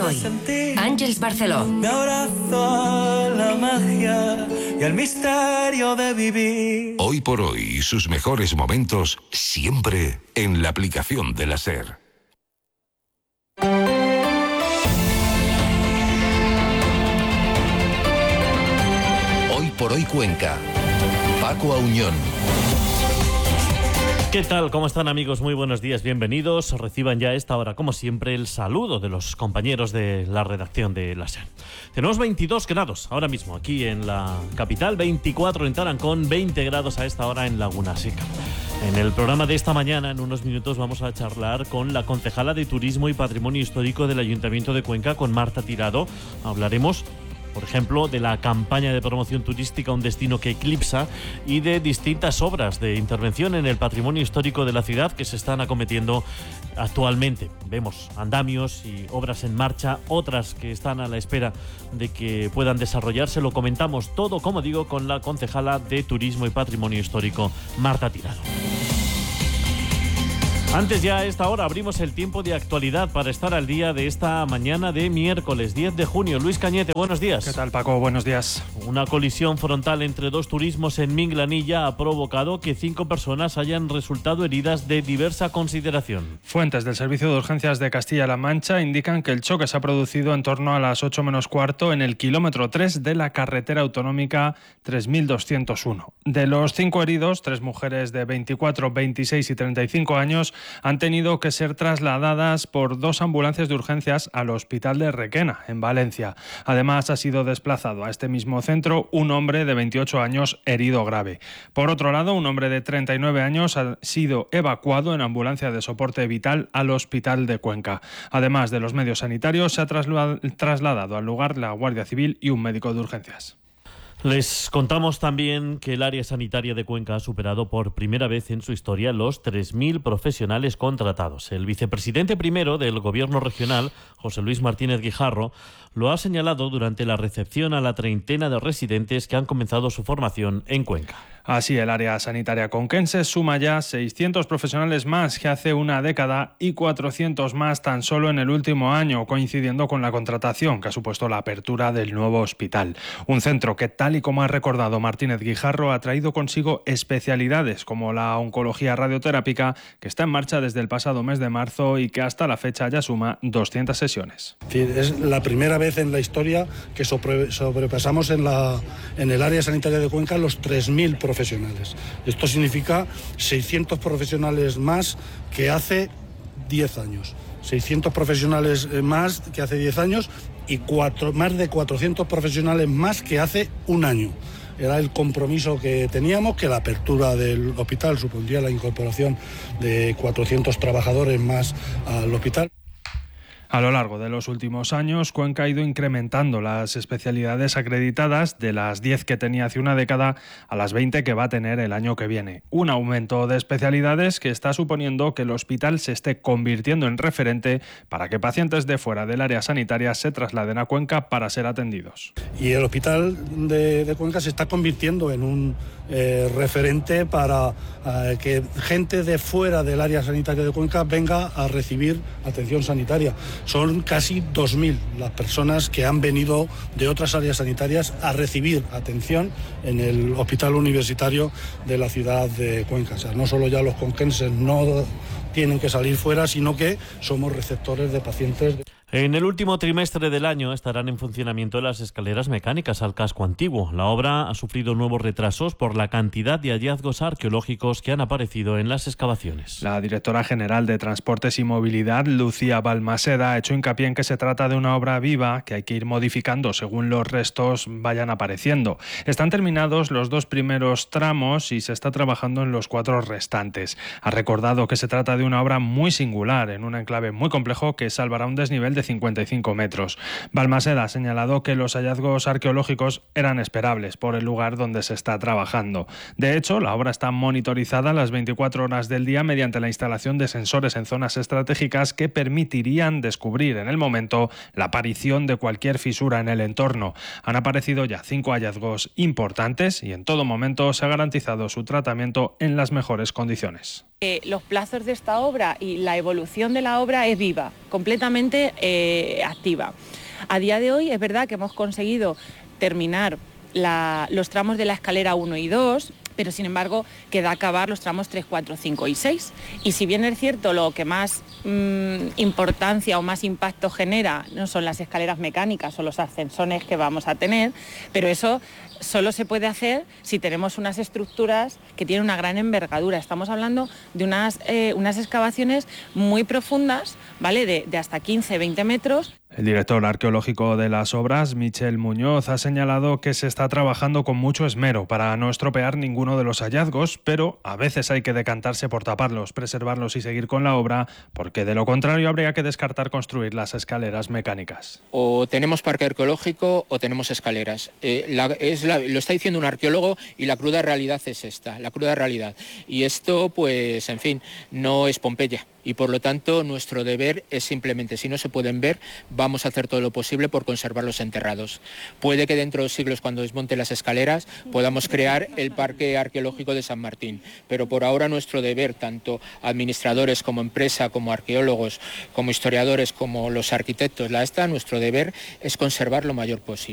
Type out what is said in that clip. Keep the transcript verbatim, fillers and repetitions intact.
hoy. Àngels Barceló. Me abrazo a la magia y al misterio de vivir. Hoy por hoy, sus mejores momentos siempre en la aplicación de la SER. Hoy por hoy Cuenca. Paco Auñón. ¿Qué tal? ¿Cómo están, amigos? Muy buenos días, bienvenidos. Reciban ya a esta hora, como siempre, el saludo de los compañeros de la redacción de la SER. Tenemos veintidós grados ahora mismo aquí en la capital, veinticuatro en Tarancón, veinte grados a esta hora en Laguna Seca. En el programa de esta mañana, en unos minutos, vamos a charlar con la concejala de Turismo y Patrimonio Histórico del Ayuntamiento de Cuenca, con Marta Tirado. Hablaremos, por ejemplo, de la campaña de promoción turística Un destino que eclipsa y de distintas obras de intervención en el patrimonio histórico de la ciudad que se están acometiendo actualmente. Vemos andamios y obras en marcha, otras que están a la espera de que puedan desarrollarse. Lo comentamos todo, como digo, con la concejala de Turismo y Patrimonio Histórico, Marta Tirado. Antes ya a esta hora abrimos el tiempo de actualidad para estar al día de esta mañana de miércoles diez de junio. Luis Cañete, buenos días. ¿Qué tal, Paco? Buenos días. Una colisión frontal entre dos turismos en Minglanilla ha provocado que cinco personas hayan resultado heridas de diversa consideración. Fuentes del Servicio de Urgencias de Castilla-La Mancha indican que el choque se ha producido en torno a las ocho menos cuarto en el kilómetro tres de la carretera autonómica tres mil doscientos uno. De los cinco heridos, tres mujeres de veinticuatro, veintiséis y treinta y cinco años han tenido que ser trasladadas por dos ambulancias de urgencias al Hospital de Requena, en Valencia. Además, ha sido desplazado a este mismo centro un hombre de veintiocho años herido grave. Por otro lado, un hombre de treinta y nueve años ha sido evacuado en ambulancia de soporte vital al Hospital de Cuenca. Además de los medios sanitarios, se ha trasladado al lugar la Guardia Civil y un médico de urgencias. Les contamos también que el área sanitaria de Cuenca ha superado por primera vez en su historia los tres mil profesionales contratados. El vicepresidente primero del Gobierno regional, José Luis Martínez Guijarro, lo ha señalado durante la recepción a la treintena de residentes que han comenzado su formación en Cuenca. Así, el área sanitaria conquense suma ya seiscientos profesionales más que hace una década y cuatrocientos más tan solo en el último año, coincidiendo con la contratación que ha supuesto la apertura del nuevo hospital. Un centro que, tal y como ha recordado Martínez Guijarro, ha traído consigo especialidades como la oncología radioterápica, que está en marcha desde el pasado mes de marzo y que hasta la fecha ya suma doscientas sesiones. Es la primera vez en la historia que sobre, sobrepasamos en, la, en el área sanitaria de Cuenca los tres mil profesionales. profesionales. Esto significa seiscientos profesionales más que hace diez años. seiscientos profesionales más que hace diez años y cuatro, más de cuatrocientos profesionales más que hace un año. Era el compromiso que teníamos, que la apertura del hospital supondría la incorporación de cuatrocientos trabajadores más al hospital. A lo largo de los últimos años, Cuenca ha ido incrementando las especialidades acreditadas de las diez que tenía hace una década a las veinte que va a tener el año que viene. Un aumento de especialidades que está suponiendo que el hospital se esté convirtiendo en referente para que pacientes de fuera del área sanitaria se trasladen a Cuenca para ser atendidos. Y el hospital de, de Cuenca se está convirtiendo en un eh, referente para eh, que gente de fuera del área sanitaria de Cuenca venga a recibir atención sanitaria. Son casi dos mil las personas que han venido de otras áreas sanitarias a recibir atención en el hospital universitario de la ciudad de Cuenca. O sea, no solo ya los conquenses no tienen que salir fuera, sino que somos receptores de pacientes. En el último trimestre del año estarán en funcionamiento las escaleras mecánicas al casco antiguo. La obra ha sufrido nuevos retrasos por la cantidad de hallazgos arqueológicos que han aparecido en las excavaciones. La directora general de Transportes y Movilidad, Lucía Balmaseda, ha hecho hincapié en que se trata de una obra viva que hay que ir modificando según los restos vayan apareciendo. Están terminados los dos primeros tramos y se está trabajando en los cuatro restantes. Ha recordado que se trata de una obra muy singular en un enclave muy complejo que salvará un desnivel de cincuenta y cinco metros. Balmaseda ha señalado que los hallazgos arqueológicos eran esperables por el lugar donde se está trabajando. De hecho, la obra está monitorizada las veinticuatro horas del día mediante la instalación de sensores en zonas estratégicas que permitirían descubrir en el momento la aparición de cualquier fisura en el entorno. Han aparecido ya cinco hallazgos importantes y en todo momento se ha garantizado su tratamiento en las mejores condiciones. Eh, los plazos de esta obra y la evolución de la obra es viva, completamente eh, activa. A día de hoy es verdad que hemos conseguido terminar la, los tramos de la escalera uno y dos, pero sin embargo queda acabar los tramos tres, cuatro, cinco y seis. Y si bien es cierto, lo que más mmm, importancia o más impacto genera no son las escaleras mecánicas o los ascensores que vamos a tener, pero eso solo se puede hacer si tenemos unas estructuras que tienen una gran envergadura. Estamos hablando de unas, eh, unas excavaciones muy profundas, ¿vale? De, de hasta quince, veinte metros. El director arqueológico de las obras, Michel Muñoz, ha señalado que se está trabajando con mucho esmero para no estropear ninguno de los hallazgos, pero a veces hay que decantarse por taparlos, preservarlos y seguir con la obra, porque de lo contrario habría que descartar construir las escaleras mecánicas. O tenemos parque arqueológico o tenemos escaleras. Eh, la, es la, lo está diciendo un arqueólogo y la cruda realidad es esta, la cruda realidad. Y esto, pues, en fin, no es Pompeya. Y por lo tanto nuestro deber es simplemente, si no se pueden ver, vamos a hacer todo lo posible por conservarlos enterrados. Puede que dentro de siglos, cuando desmonte las escaleras, podamos crear el Parque Arqueológico de San Martín, pero por ahora nuestro deber, tanto administradores como empresa, como arqueólogos, como historiadores, como los arquitectos, la esta, nuestro deber es conservar lo mayor posible.